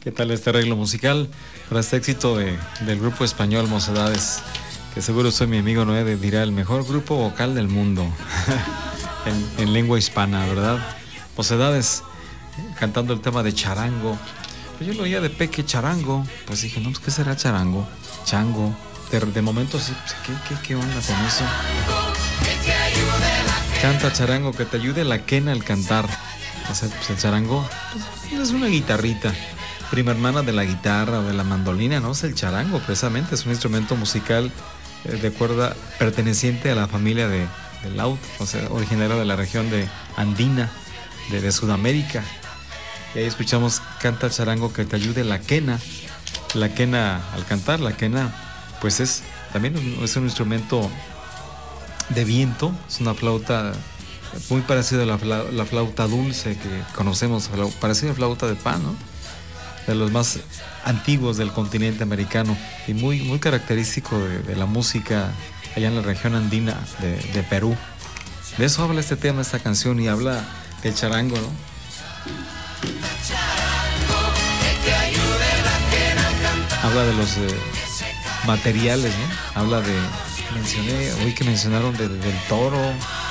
¿Qué tal este arreglo musical para este éxito del grupo español Mocedades? Que seguro soy mi amigo Noé dirá el mejor grupo vocal del mundo en lengua hispana, ¿verdad? Mocedades cantando el tema de charango. Pues yo lo oía de Peque Charango, pues dije, no, pues ¿qué será charango? Chango. De momento sí, ¿qué onda con eso? Canta charango, que te ayude la quena al cantar. O sea, pues el charango pues, es una guitarrita, prima hermana de la guitarra o de la mandolina, ¿no? Es el charango, precisamente, es un instrumento musical de cuerda perteneciente a la familia del laúd, o sea, originario de la región de andina de Sudamérica. Y ahí escuchamos canta charango, que te ayude la quena al cantar. La quena pues es un instrumento de viento, es una flauta muy parecida a la flauta dulce que conocemos, parecida a la flauta de pan, ¿no? De los más antiguos del continente americano y muy característico de la música allá en la región andina de Perú. De eso habla este tema, esta canción, y habla del charango, ¿no? Habla de los materiales, ¿no? Habla de, mencionaron del toro,